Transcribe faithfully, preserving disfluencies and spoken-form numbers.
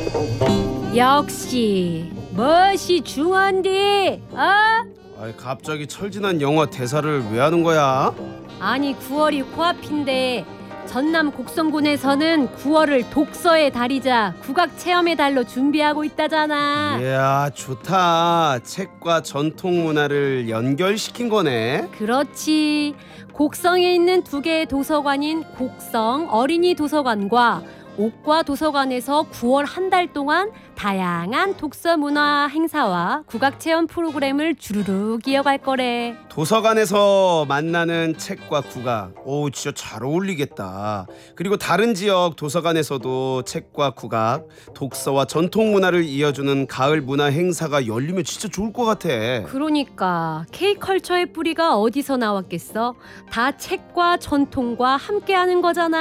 역시 멋이 중한디. 어? 아이, 갑자기 철진한 영화 대사를 왜 하는 거야? 아니 구월이 코앞인데 전남 곡성군에서는 구월을 독서의 달이자 국악 체험의 달로 준비하고 있다잖아. 이야, 좋다. 책과 전통 문화를 연결시킨 거네. 그렇지. 곡성에 있는 두 개의 도서관인 곡성 어린이 도서관과 옥과 도서관에서 구월 한 달 동안 다양한 독서 문화 행사와 국악 체험 프로그램을 주르륵 이어갈 거래. 도서관에서 만나는 책과 국악, 오, 진짜 잘 어울리겠다. 그리고 다른 지역 도서관에서도 책과 국악, 독서와 전통 문화를 이어주는 가을 문화 행사가 열리면 진짜 좋을 것 같아. 그러니까 K컬처의 뿌리가 어디서 나왔겠어? 다 책과 전통과 함께하는 거잖아.